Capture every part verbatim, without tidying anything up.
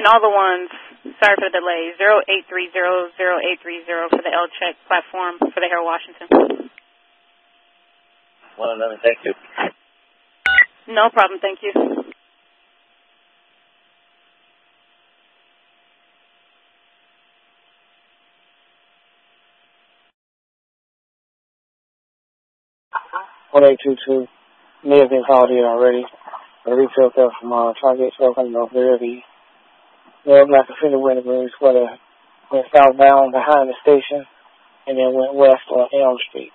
And all the ones, sorry for the delay, zero eight three zero, zero eight three zero for the L-check platform for the Harold Washington. One eleven, thank you. No problem, thank you. one eight two two, may have been called here already. A retail theft from uh, Target twelve hundred North Derby. Male black offender wearing the green sweater went southbound behind the station and then went west on Elm Street.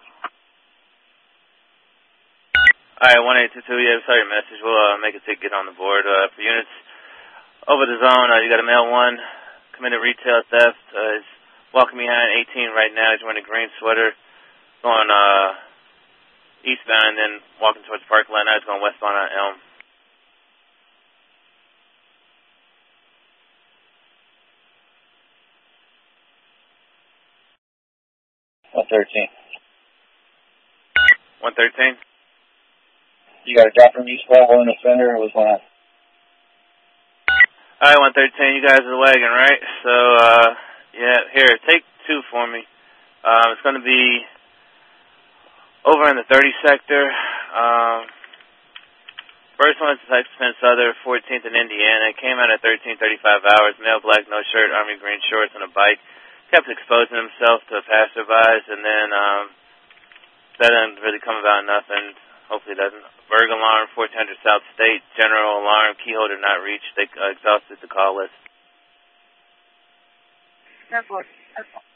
All right, one eight two two, yeah, sorry your message. We'll uh, make a ticket on the board. Uh, for units over the zone, uh, you got a male one, committed retail theft. Uh, he's walking behind eighteen right now. He's wearing a green sweater, going uh, eastbound and then walking towards the parking lot. Now he's going westbound on Elm. one thirteen. one thirteen? You got a drop from east level in the center, or was one? Alright, one thirteen, you guys are the wagon, right? So, uh, yeah, here, take two for me. Um, it's going to be over in the thirty sector. Um, first one is Texas Penn Southern, fourteenth in Indiana. It came out at thirteen thirty-five hours. Male, black, no shirt, army green shorts, on a bike. Kept exposing himself to passerbys, and then um, that didn't really come about nothing. Hopefully it doesn't. Berg alarm, fourteen hundred South State. General alarm, key holder not reached. They uh, exhausted the call list. That's what. That's what.